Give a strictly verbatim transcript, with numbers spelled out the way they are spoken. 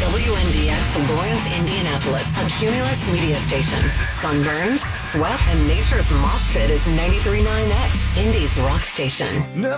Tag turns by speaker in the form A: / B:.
A: W N D X Lawrence, Indianapolis, a Cumulus media station. Sunburns, sweat, and nature's mosh pit is ninety-three point nine X, Indy's rock station.